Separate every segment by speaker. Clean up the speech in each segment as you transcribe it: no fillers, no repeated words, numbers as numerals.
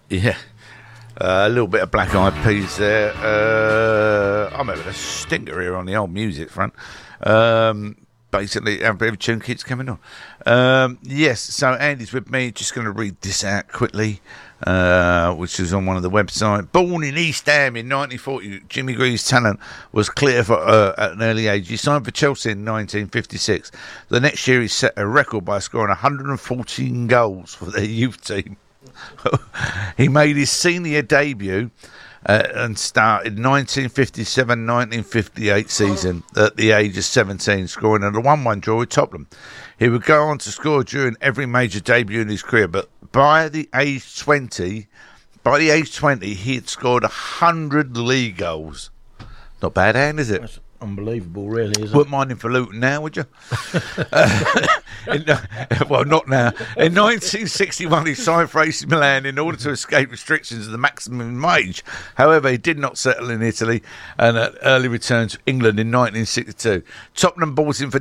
Speaker 1: Yeah. A little bit of Black Eyed Peas there. I'm having a stinker here on the old music front. Basically, every tune keeps coming on. Yes, so Andy's with me. Just going to read this out quickly, which is on one of the websites. Born in East Ham in 1940, Jimmy Greaves' talent was clear at an early age. He signed for Chelsea in 1956. The next year, he set a record by scoring 114 goals for their youth team. He made his senior debut and started 1957-1958 season at the age of 17, scoring in a 1-1 draw with Tottenham. He would go on to score during every major debut in his career, but by the age 20, he had scored 100 league goals. Not bad, Anne, is it?
Speaker 2: That's unbelievable, really, isn't it?
Speaker 1: Wouldn't mind him for Luton now, would you? Well, not now. In 1961, he signed for AC Milan in order to escape restrictions of the maximum wage. However, he did not settle in Italy and early returned to England in 1962. Tottenham bought him for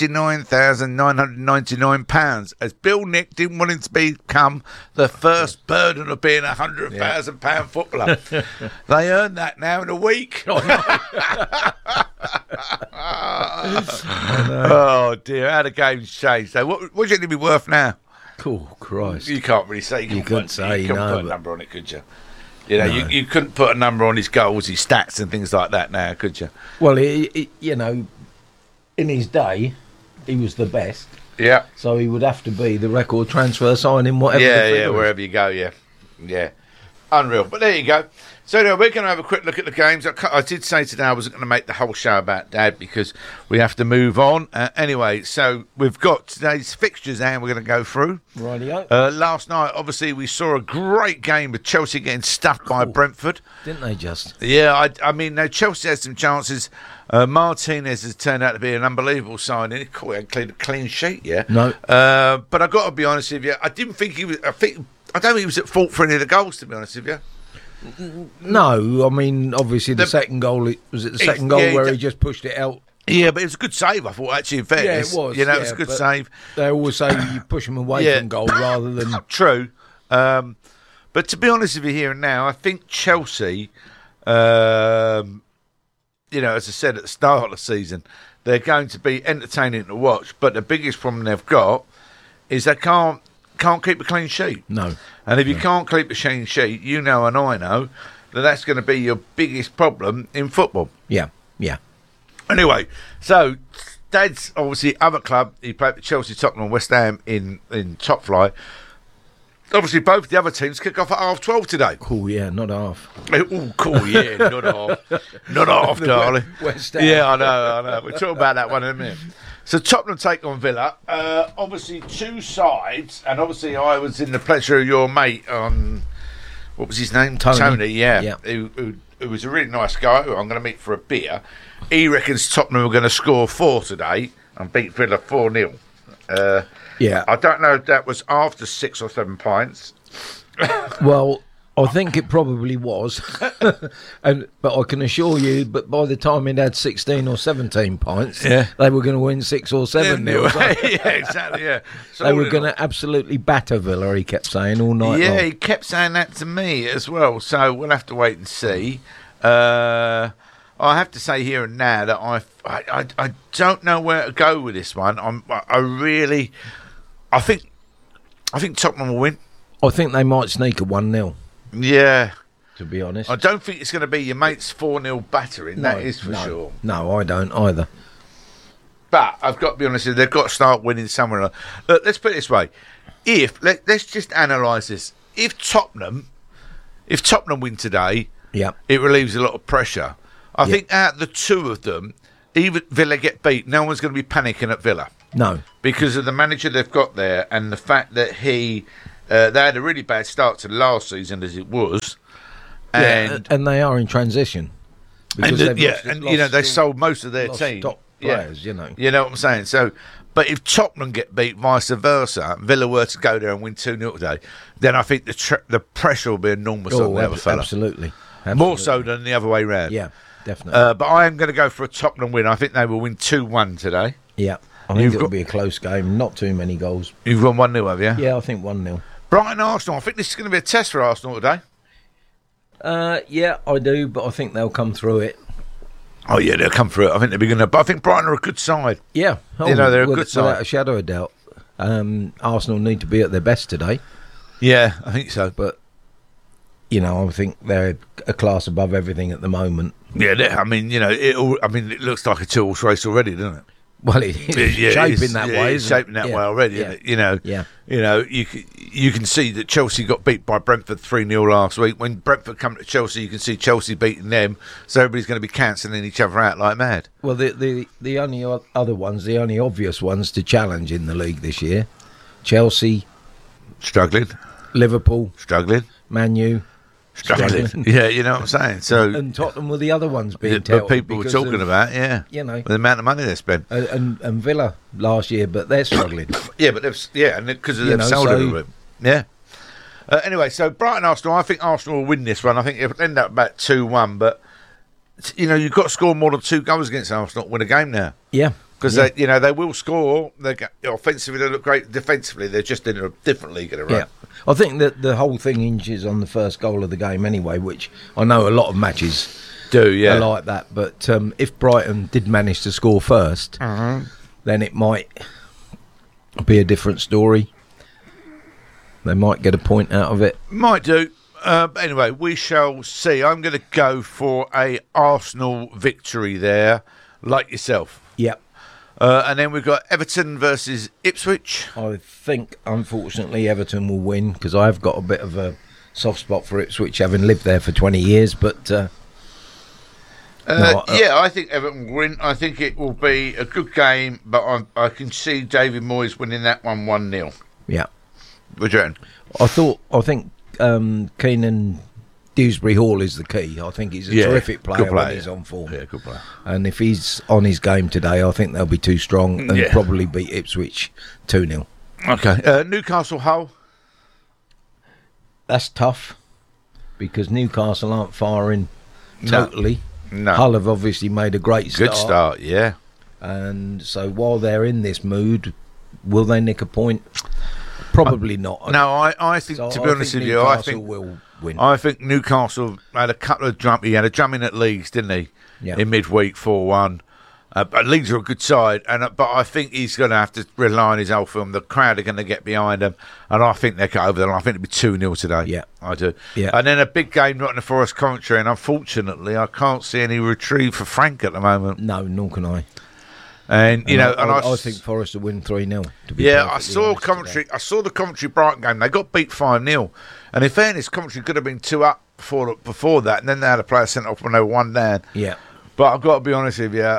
Speaker 1: £99,999, as Bill Nick didn't want him to become the first burden of being a £100,000 footballer. They earn that now in a week. Oh dear, how the game's changed. So what do you think it'd be worth now?
Speaker 2: Oh Christ!
Speaker 1: You can't really say.
Speaker 2: You couldn't say.
Speaker 1: You couldn't put a number on it, could you? You know, you couldn't put a number on his goals, his stats, and things like that now, could you?
Speaker 2: Well, you know, in his day, he was the best.
Speaker 1: Yeah.
Speaker 2: So he would have to be the record transfer signing, whatever.
Speaker 1: Yeah, wherever you go. Yeah. Unreal. But there you go. So anyway, we're going to have a quick look at the games. I did say today I wasn't going to make the whole show about Dad because we have to move on. Anyway, so we've got today's fixtures and we're going to go through.
Speaker 2: Rightio.
Speaker 1: Last night, obviously, we saw a great game with Chelsea getting stuffed by Brentford.
Speaker 2: Didn't they just?
Speaker 1: Yeah, I mean, Chelsea had some chances. Martinez has turned out to be an unbelievable signing. He had a clean sheet, yeah.
Speaker 2: No.
Speaker 1: But I've got to be honest with you, I didn't think he was... I don't think he was at fault for any of the goals, to be honest with you.
Speaker 2: No, I mean, obviously the second goal, was it the second goal where he just pushed it out?
Speaker 1: Yeah, but it was a good save, I thought, actually, in fairness.
Speaker 2: Yeah, it was.
Speaker 1: You know, it was a good save.
Speaker 2: They always say you push them away from goal rather than...
Speaker 1: True. But to be honest with you here and now, I think Chelsea, you know, as I said at the start of the season, they're going to be entertaining to watch, but the biggest problem they've got is they can't keep a clean sheet.
Speaker 2: No.
Speaker 1: And if you can't keep a clean sheet, you know and I know that that's going to be your biggest problem in football.
Speaker 2: Yeah.
Speaker 1: Anyway, so Dad's obviously other club. He played for Chelsea, Tottenham and West Ham in top flight. Obviously, both the other teams kick off at 12:30 today.
Speaker 2: Cool, yeah, not half.
Speaker 1: Oh, cool, yeah, not half. Not half, darling.
Speaker 2: West Ham.
Speaker 1: Yeah, I know. We'll talk about that one in a minute. So Tottenham take on Villa. Obviously, two sides, and obviously I was in the pleasure of your mate on, what was his name? Tony, yeah. Who was a really nice guy who I'm going to meet for a beer. He reckons Tottenham are going to score 4 today and beat Villa 4-0.
Speaker 2: Yeah.
Speaker 1: I don't know if that was after 6 or 7 pints.
Speaker 2: Well, I think it probably was, but I can assure you, but by the time he'd had 16 or 17 pints, they were going to win 6 or 7-0.
Speaker 1: Yeah, exactly. Yeah,
Speaker 2: so they were going to absolutely batter Villa. He kept saying all night.
Speaker 1: Yeah,
Speaker 2: long.
Speaker 1: he kept saying that to me as well. So we'll have to wait and see. I have to say here and now that I don't know where to go with this one. I think Tottenham will win.
Speaker 2: I think they might sneak a 1-0.
Speaker 1: Yeah.
Speaker 2: To be honest.
Speaker 1: I don't think it's going to be your mate's 4-0 battering, that is for sure.
Speaker 2: No, I don't either.
Speaker 1: But I've got to be honest with you, they've got to start winning somewhere. Look, let's put it this way. Let's just analyse this. If Tottenham win today, it relieves a lot of pressure. I think out of the two of them, even Villa get beat, no one's going to be panicking at Villa.
Speaker 2: No.
Speaker 1: Because of the manager they've got there and the fact that they had a really bad start to last season as it was. And
Speaker 2: they are in transition.
Speaker 1: Because they sold most of their team.
Speaker 2: Top players, you know.
Speaker 1: You know what I'm saying? So, but if Tottenham get beat, vice versa, Villa were to go there and win 2-0 today, then I think the pressure will be enormous on the other fella.
Speaker 2: Absolutely.
Speaker 1: More so than the other way round.
Speaker 2: Yeah, definitely.
Speaker 1: But I am going to go for a Tottenham win. I think they will win 2-1 today.
Speaker 2: Yeah. I think it'll be a close game. Not too many goals.
Speaker 1: You've gone 1-0, have you?
Speaker 2: Yeah, I think 1-0.
Speaker 1: Brighton Arsenal. I think this is going to be a test for Arsenal today.
Speaker 2: Yeah, I do, but I think they'll come through it.
Speaker 1: Oh yeah, they'll come through it. I think they'll be going to. But I think Brighton are a good side.
Speaker 2: Yeah,
Speaker 1: they're a good side
Speaker 2: without a shadow of doubt. Arsenal need to be at their best today.
Speaker 1: Yeah, I think so.
Speaker 2: But I think they're a class above everything at the moment.
Speaker 1: Yeah, I mean, it looks like a two-horse race already, doesn't it?
Speaker 2: Well, it's shaping that way.
Speaker 1: It's shaping that way already. Isn't it? You can see that Chelsea got beat by Brentford 3-0 last week. When Brentford come to Chelsea, you can see Chelsea beating them. So everybody's going to be cancelling each other out like mad.
Speaker 2: Well, the only other ones, the only obvious ones to challenge in the league this year: Chelsea
Speaker 1: struggling,
Speaker 2: Liverpool
Speaker 1: struggling,
Speaker 2: Man U.
Speaker 1: Struggling. Yeah, you know what I'm saying. So
Speaker 2: and Tottenham were the other ones being touted.
Speaker 1: People were talking about, the amount of money they spent.
Speaker 2: And Villa last year, but they're struggling.
Speaker 1: But because they've sold it. Yeah. Anyway, so Brighton Arsenal. I think Arsenal will win this one. I think it'll end up about 2-1. But you've got to score more than 2 goals against Arsenal to win a game now.
Speaker 2: Yeah.
Speaker 1: Because they will score. Offensively, they look great. Defensively, they're just in a different league at a run. Yeah.
Speaker 2: I think that the whole thing hinges on the first goal of the game anyway, which I know a lot of matches are like that. But if Brighton did manage to score first, then it might be a different story. They might get a point out of it.
Speaker 1: Might do. Anyway, we shall see. I'm going to go for a Arsenal victory there, like yourself.
Speaker 2: Yep.
Speaker 1: And then we've got Everton versus Ipswich.
Speaker 2: I think, unfortunately, Everton will win because I've got a bit of a soft spot for Ipswich, having lived there for 20 years. But
Speaker 1: I think Everton will win. I think it will be a good game, but I can see David Moyes winning that one 1-0.
Speaker 2: Yeah.
Speaker 1: What do you reckon?
Speaker 2: I think Keenan Dewsbury Hall is the key. I think he's a terrific player when he's on form.
Speaker 1: Yeah, good player.
Speaker 2: And if he's on his game today, I think they'll be too strong and probably beat Ipswich 2-0.
Speaker 1: Okay. Newcastle Hull.
Speaker 2: That's tough because Newcastle aren't firing totally.
Speaker 1: No.
Speaker 2: Hull have obviously made a great start.
Speaker 1: Good start, yeah.
Speaker 2: And so while they're in this mood, will they nick a point? Probably not.
Speaker 1: No, I think, to be honest with you, I think
Speaker 2: will win.
Speaker 1: I think Newcastle had a couple of jump. He had a jump in at Leeds, didn't he?
Speaker 2: Yeah.
Speaker 1: In midweek, 4-1. But Leeds are a good side, but I think he's going to have to rely on his old film. The crowd are going to get behind him, and I think they'll get over there. I think it'll be 2-0 today.
Speaker 2: Yeah,
Speaker 1: I do.
Speaker 2: Yeah.
Speaker 1: And then a big game, Nottingham Forest Coventry, and unfortunately, I can't see any retrieve for Frank at the moment.
Speaker 2: No, nor can I.
Speaker 1: And
Speaker 2: I think Forest will win 3-0.
Speaker 1: I saw Coventry. I saw the Coventry Brighton game. They got beat 5-0, and in fairness, Coventry could have been 2 up before that, and then they had a player sent off when they were 1 down.
Speaker 2: Yeah,
Speaker 1: but I've got to be honest with you,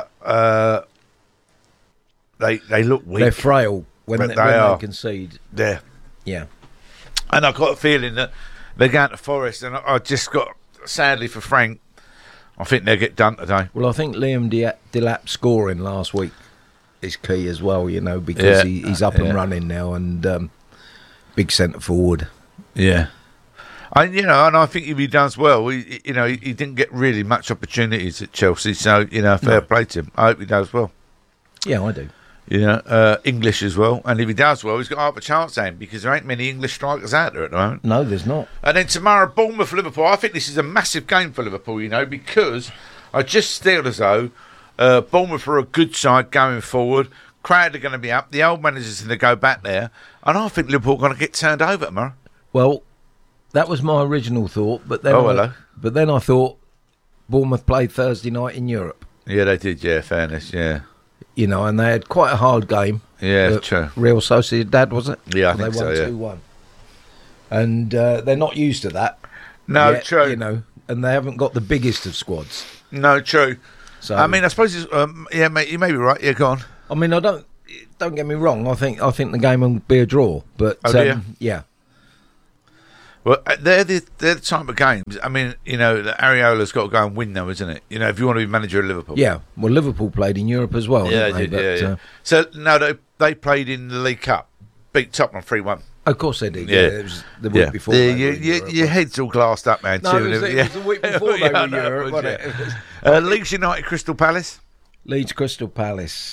Speaker 1: they look weak.
Speaker 2: They're frail when they concede.
Speaker 1: Yeah, and I've got a feeling that they're going to Forest, and I just got, sadly for Frank, I think they'll get done today.
Speaker 2: Well, I think Liam Delap scoring last week is key as well, because he's up and running now and big centre forward.
Speaker 1: Yeah. And I think if he does well, he didn't get really much opportunities at Chelsea, so fair play to him. I hope he does well.
Speaker 2: Yeah, I do.
Speaker 1: English as well, and if he does well, he's got half a chance then, because there ain't many English strikers out there at the moment.
Speaker 2: No, there's not.
Speaker 1: And then tomorrow, Bournemouth Liverpool. I think this is a massive game for Liverpool, because I just feel as though Bournemouth are a good side going forward. Crowd are going to be up. The old manager's going to go back there, and I think Liverpool are going to get turned over tomorrow.
Speaker 2: Well, that was my original thought, but then I thought Bournemouth played Thursday night in Europe.
Speaker 1: Yeah, they did. Yeah, fairness. Yeah.
Speaker 2: And they had quite a hard game.
Speaker 1: Yeah, true.
Speaker 2: Real Sociedad, was it?
Speaker 1: Yeah, I think so,
Speaker 2: They won 2-1. And they're not used to that.
Speaker 1: No,
Speaker 2: yet,
Speaker 1: true.
Speaker 2: And they haven't got the biggest of squads.
Speaker 1: No, true.
Speaker 2: So
Speaker 1: I mean, I suppose it's, mate, you may be right. Yeah, go on.
Speaker 2: I mean, don't get me wrong. I think the game will be a draw, but yeah.
Speaker 1: Well, they're the type of games. I mean, the Areola's got to go and win, though, isn't it? If you want to be manager of Liverpool.
Speaker 2: Yeah. Well, Liverpool played in Europe as well.
Speaker 1: Yeah,
Speaker 2: didn't
Speaker 1: they did. So no, they played in the League Cup, beat Tottenham 3-1.
Speaker 2: Of course they did. Yeah, it was the week before.
Speaker 1: Your head's all glassed up, man.
Speaker 2: No, it was the week before they were in Europe, wasn't it?
Speaker 1: Leeds United, Crystal Palace.
Speaker 2: Leeds Crystal Palace.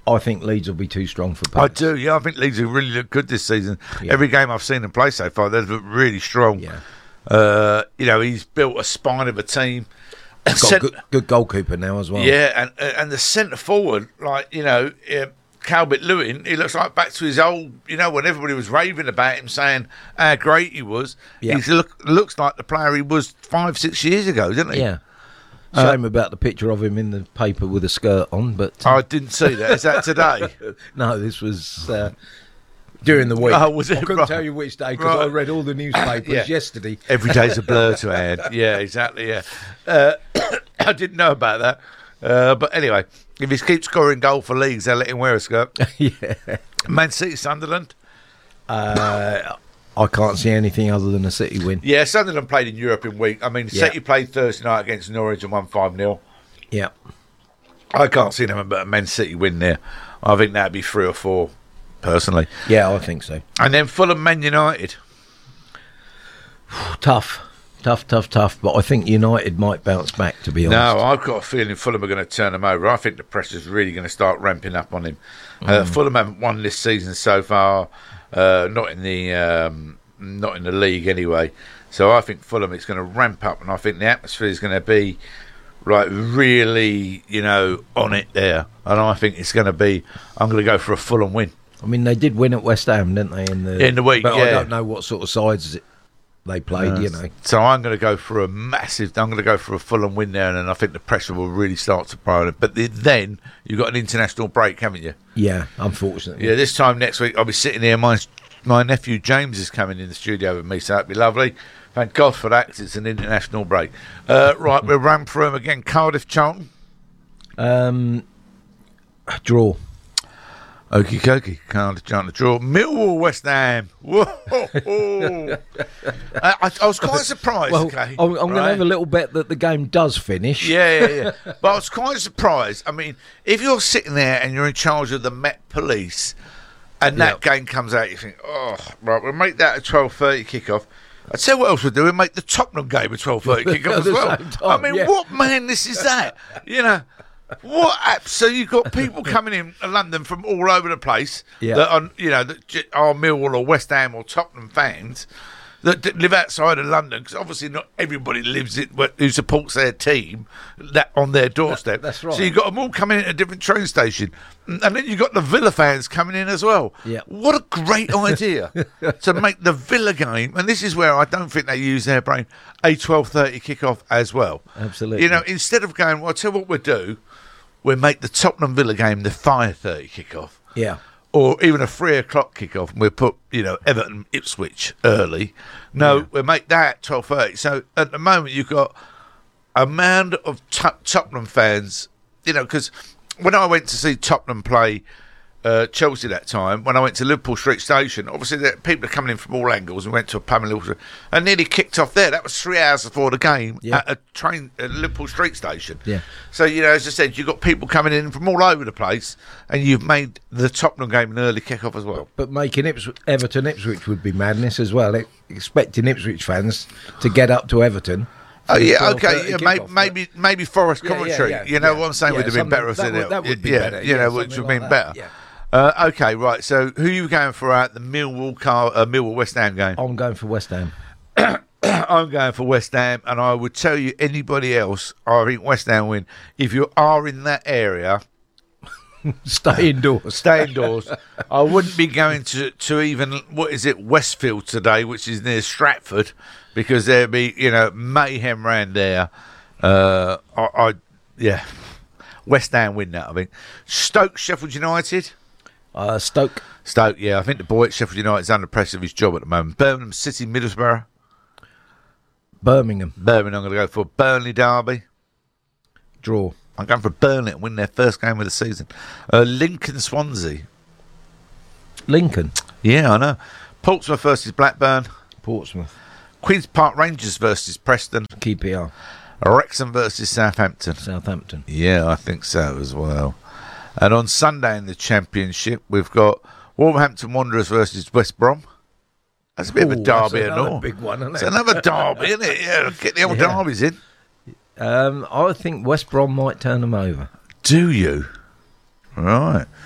Speaker 2: I think Leeds will be too strong for Palace.
Speaker 1: I do, yeah. I think Leeds have really looked good this season. Yeah. Every game I've seen them play so far, they've looked really strong.
Speaker 2: Yeah.
Speaker 1: He's built a spine of a team.
Speaker 2: He's got a good goalkeeper now as well.
Speaker 1: Yeah, and the centre forward, Calvert-Lewin, he looks like back to his old, when everybody was raving about him, saying how great he was. Yeah. He looks like the player he was 5-6 years ago, doesn't he?
Speaker 2: Yeah. Shame about the picture of him in the paper with a skirt on, but
Speaker 1: I didn't see that. Is that today?
Speaker 2: No, this was during the week.
Speaker 1: Oh, was it?
Speaker 2: I couldn't tell you which day because I read all the newspapers yesterday.
Speaker 1: Every day's a blur to Anne. Yeah, exactly. Yeah, I didn't know about that. But anyway, if he keeps scoring goal for Leeds, they'll let him wear a skirt.
Speaker 2: Yeah.
Speaker 1: Man City, Sunderland.
Speaker 2: I can't see anything other than a City win.
Speaker 1: Yeah, Sunderland played in Europe in week. I mean, City played Thursday night against Norwich and won 5-0.
Speaker 2: Yeah.
Speaker 1: I can't see them but a Man City win there. I think that'd be 3 or 4, personally.
Speaker 2: Yeah, I think so.
Speaker 1: And then Fulham, Man United.
Speaker 2: Tough. But I think United might bounce back, to be honest.
Speaker 1: No, I've got a feeling Fulham are going to turn them over. I think the pressure's really going to start ramping up on him. Fulham haven't won this season so far. Not in the league anyway. So I think Fulham is going to ramp up, and I think the atmosphere is going to be really, on it there. And I think it's going to be. I'm going to go for a Fulham win.
Speaker 2: I mean, they did win at West Ham, didn't they? In the
Speaker 1: week,
Speaker 2: but I don't know what sort of sides they played.
Speaker 1: So I'm going to go for I'm going to go for a Fulham win there, and then I think the pressure will really start to pile. But then you've got an international break, haven't you?
Speaker 2: Yeah, unfortunately.
Speaker 1: Yeah, this time next week I'll be sitting here. My nephew James is coming in the studio with me, so that'd be lovely. Thank God for that, 'cause it's an international break. Right, we'll run through them again. Cardiff, Charlton.
Speaker 2: Draw.
Speaker 1: Okie dokie, Cardiff, Charlton, draw. Millwall, West Ham. Whoa! I was quite surprised.
Speaker 2: Well, okay, I'm going to have a little bet that the game does finish.
Speaker 1: Yeah. But I was quite surprised. I mean, if you're sitting there and you're in charge of the Met Police, and that game comes out, you think, right, we'll make that a 12:30 kickoff. I'd say what else we'll do. We'll make the Tottenham game a 12:30 kickoff as well. I mean, what madness is that? What? So you've got people coming in London from all over the place that are, that are Millwall or West Ham or Tottenham fans that live outside of London, because obviously not everybody lives it who supports their team that on their doorstep.
Speaker 2: That's right.
Speaker 1: So you've got them all coming in at a different train station, and then you've got the Villa fans coming in as well.
Speaker 2: Yeah.
Speaker 1: What a great idea to make the Villa game, and this is where I don't think they use their brain, a 12:30 kickoff as well.
Speaker 2: Absolutely.
Speaker 1: Instead of going, well, I'll tell you what we'll do. We'll make the Tottenham Villa game the 5:30 kickoff.
Speaker 2: Yeah.
Speaker 1: Or even a 3 o'clock kickoff, and we'll put, Everton Ipswich early. No, we'll make that 12:30. So at the moment, you've got a mound of Tottenham fans, because when I went to see Tottenham play Chelsea that time, when I went to Liverpool Street Station, obviously people are coming in from all angles. We went to a pub in Liverpool and nearly kicked off there. That was 3 hours before the game at a train at Liverpool Street Station.
Speaker 2: Yeah.
Speaker 1: So, as I said, you've got people coming in from all over the place, and you've made the Tottenham game an early kick-off as well.
Speaker 2: But making Everton Ipswich would be madness as well. Expecting Ipswich fans to get up to Everton.
Speaker 1: Oh yeah, okay. Maybe Forest Coventry. You know what I'm saying? Would have been better.
Speaker 2: That would be better.
Speaker 1: Which would have been better.
Speaker 2: Yeah.
Speaker 1: Okay, right. So, who are you going for at the Millwall West Ham game?
Speaker 2: I'm going for West Ham.
Speaker 1: I'm going for West Ham, and I would tell you anybody else, I think West Ham win. If you are in that area,
Speaker 2: stay indoors.
Speaker 1: Stay indoors. I wouldn't be going to even Westfield today, which is near Stratford, because there'd be mayhem round there. West Ham win that, I think. Stoke, Sheffield United.
Speaker 2: Stoke,
Speaker 1: yeah. I think the boy at Sheffield United is under pressure of his job at the moment. Birmingham City, Middlesbrough.
Speaker 2: Birmingham.
Speaker 1: I'm going to go for Burnley Derby.
Speaker 2: Draw.
Speaker 1: I'm going for Burnley to win their first game of the season. Lincoln Swansea.
Speaker 2: Lincoln.
Speaker 1: Yeah, I know. Portsmouth versus Blackburn.
Speaker 2: Portsmouth.
Speaker 1: Queen's Park Rangers versus Preston.
Speaker 2: QPR.
Speaker 1: Wrexham versus Southampton.
Speaker 2: Southampton.
Speaker 1: Yeah, I think so as well. And on Sunday in the Championship, we've got Wolverhampton Wanderers versus West Brom. That's a bit of a derby and all.
Speaker 2: Big one, isn't it?
Speaker 1: It's another derby, isn't it? Yeah, get the old derbies in.
Speaker 2: I think West Brom might turn them over.
Speaker 1: Do you? Right.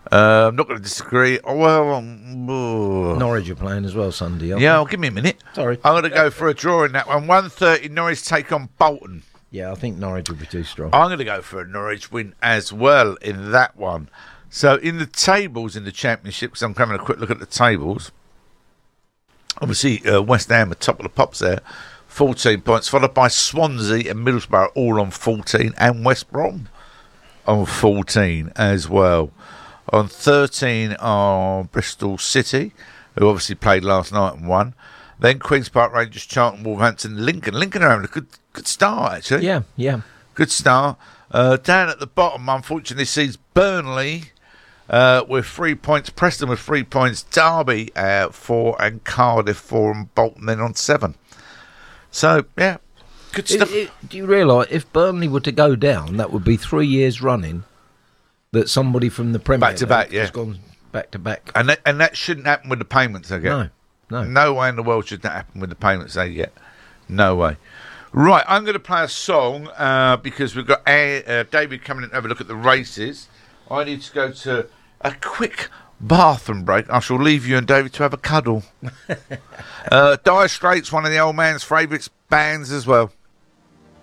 Speaker 1: I'm not going to disagree.
Speaker 2: Norwich are playing as well Sunday.
Speaker 1: Give me a minute.
Speaker 2: Sorry.
Speaker 1: I'm going to go for a draw in that one. 1:30 Norwich take on Bolton.
Speaker 2: Yeah, I think Norwich will be too strong.
Speaker 1: I'm going to go for a Norwich win as well in that one. So in the tables in the Championship, because I'm having a quick look at the tables, obviously West Ham are top of the pops there, 14 points, followed by Swansea and Middlesbrough all on 14, and West Brom on 14 as well. On 13 are Bristol City, who obviously played last night and won. Then Queen's Park Rangers, Charlton, Wolverhampton, Lincoln. Lincoln are having a good start, actually.
Speaker 2: Yeah.
Speaker 1: Good start. Down at the bottom, unfortunately, sees Burnley with 3 points, Preston with 3 points, Derby 4, and Cardiff 4, and Bolton then on 7. So, yeah, good stuff.
Speaker 2: Do you realise if Burnley were to go down, that would be 3 years running that somebody from the Premier
Speaker 1: Back-to-back,
Speaker 2: has gone back-to-back.
Speaker 1: And that shouldn't happen with the payments they get.
Speaker 2: No.
Speaker 1: No way in the world should that happen with the payments they get. No way. Right, I'm going to play a song because we've got David coming in to have a look at the races. I need to go to a quick bathroom break. I shall leave you and David to have a cuddle. Dire Straits, one of the old man's favourite bands as well.